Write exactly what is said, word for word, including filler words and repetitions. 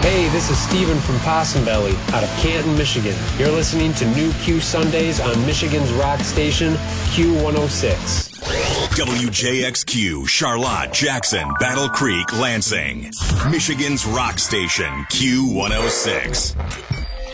Hey, this is Steven from Possum Belly out of Canton, Michigan. You're listening to New Q Sundays on Michigan's rock station, Q one oh six. W J X Q, Charlotte, Jackson, Battle Creek, Lansing. Michigan's rock station, Q one oh six.